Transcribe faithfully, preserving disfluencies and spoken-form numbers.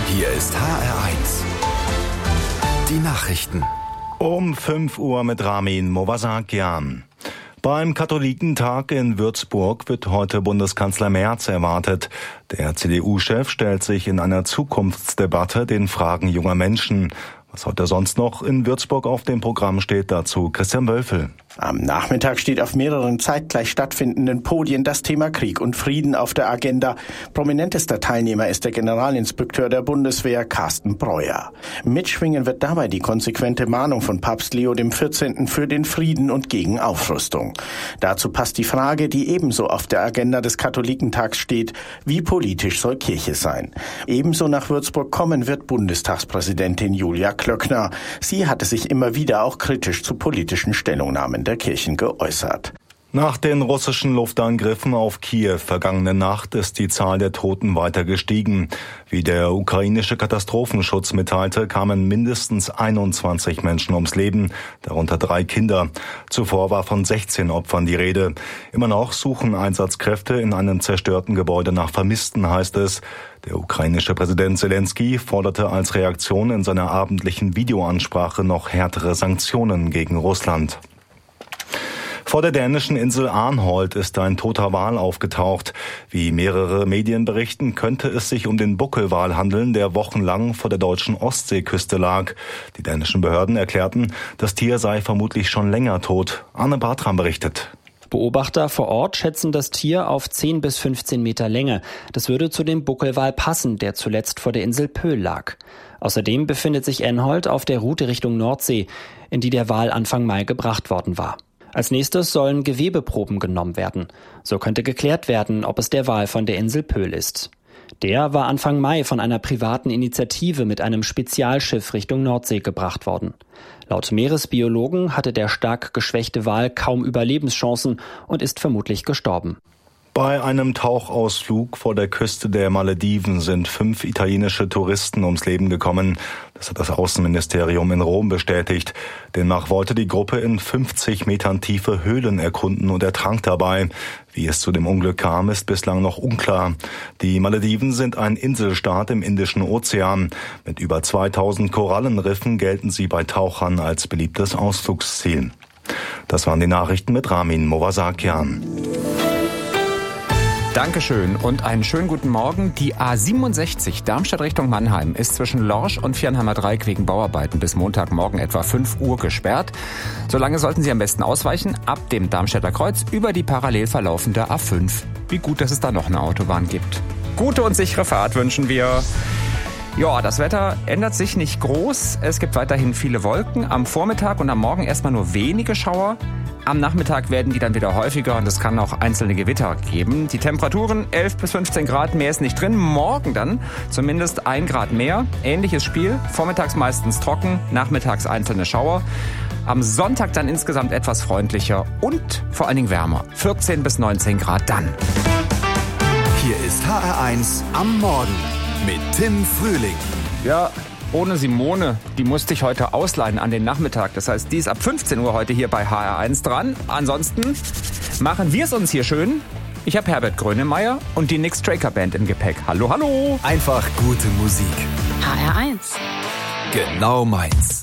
Hier ist H R eins. Die Nachrichten. Um fünf Uhr mit Ramin Movasakian. Beim Katholikentag in Würzburg wird heute Bundeskanzler Merz erwartet. Der C D U-Chef stellt sich in einer Zukunftsdebatte den Fragen junger Menschen. Was heute sonst noch in Würzburg auf dem Programm steht, dazu Christian Wölfel. Am Nachmittag steht auf mehreren zeitgleich stattfindenden Podien das Thema Krieg und Frieden auf der Agenda. Prominentester Teilnehmer ist der Generalinspekteur der Bundeswehr, Carsten Breuer. Mitschwingen wird dabei die konsequente Mahnung von Papst Leo der vierzehnte. Für den Frieden und gegen Aufrüstung. Dazu passt die Frage, die ebenso auf der Agenda des Katholikentags steht: Wie politisch soll Kirche sein? Ebenso nach Würzburg kommen wird Bundestagspräsidentin Julia Klöckner. Sie hatte sich immer wieder auch kritisch zu politischen Stellungnahmen der Kirchen geäußert. Nach den russischen Luftangriffen auf Kiew vergangene Nacht ist die Zahl der Toten weiter gestiegen. Wie der ukrainische Katastrophenschutz mitteilte, kamen mindestens einundzwanzig Menschen ums Leben, darunter drei Kinder. Zuvor war von sechzehn Opfern die Rede. Immer noch suchen Einsatzkräfte in einem zerstörten Gebäude nach Vermissten, heißt es. Der ukrainische Präsident Zelensky forderte als Reaktion in seiner abendlichen Videoansprache noch härtere Sanktionen gegen Russland. Vor der dänischen Insel Arnholt ist ein toter Wal aufgetaucht. Wie mehrere Medien berichten, könnte es sich um den Buckelwal handeln, der wochenlang vor der deutschen Ostseeküste lag. Die dänischen Behörden erklärten, das Tier sei vermutlich schon länger tot. Arne Bartram berichtet. Beobachter vor Ort schätzen das Tier auf zehn bis fünfzehn Meter Länge. Das würde zu dem Buckelwal passen, der zuletzt vor der Insel Pöhl lag. Außerdem befindet sich Arnholt auf der Route Richtung Nordsee, in die der Wal Anfang Mai gebracht worden war. Als nächstes sollen Gewebeproben genommen werden. So könnte geklärt werden, ob es der Wal von der Insel Pöhl ist. Der war Anfang Mai von einer privaten Initiative mit einem Spezialschiff Richtung Nordsee gebracht worden. Laut Meeresbiologen hatte der stark geschwächte Wal kaum Überlebenschancen und ist vermutlich gestorben. Bei einem Tauchausflug vor der Küste der Malediven sind fünf italienische Touristen ums Leben gekommen. Das hat das Außenministerium in Rom bestätigt. Demnach wollte die Gruppe in fünfzig Metern tiefe Höhlen erkunden und ertrank dabei. Wie es zu dem Unglück kam, ist bislang noch unklar. Die Malediven sind ein Inselstaat im Indischen Ozean. Mit über zweitausend Korallenriffen gelten sie bei Tauchern als beliebtes Ausflugsziel. Das waren die Nachrichten mit Ramin Movasakian. Dankeschön und einen schönen guten Morgen. Die A siebenundsechzig Darmstadt Richtung Mannheim ist zwischen Lorsch und Viernheimer Dreieck wegen Bauarbeiten bis Montagmorgen etwa fünf Uhr gesperrt. Solange sollten Sie am besten ausweichen, ab dem Darmstädter Kreuz über die parallel verlaufende A fünf. Wie gut, dass es da noch eine Autobahn gibt. Gute und sichere Fahrt wünschen wir. Ja, das Wetter ändert sich nicht groß. Es gibt weiterhin viele Wolken. Am Vormittag und am Morgen erstmal nur wenige Schauer. Am Nachmittag werden die dann wieder häufiger und es kann auch einzelne Gewitter geben. Die Temperaturen elf bis fünfzehn Grad, mehr ist nicht drin. Morgen dann zumindest ein Grad mehr. Ähnliches Spiel. Vormittags meistens trocken, nachmittags einzelne Schauer. Am Sonntag dann insgesamt etwas freundlicher und vor allen Dingen wärmer. vierzehn bis neunzehn Grad dann. Hier ist H R eins am Morgen mit Tim Frühling. Ja, ohne Simone, die musste ich heute ausleihen an den Nachmittag. Das heißt, die ist ab fünfzehn Uhr heute hier bei H R eins dran. Ansonsten machen wir es uns hier schön. Ich habe Herbert Grönemeyer und die Nick Straker Band im Gepäck. Hallo, hallo. Einfach gute Musik. H R eins. Genau meins.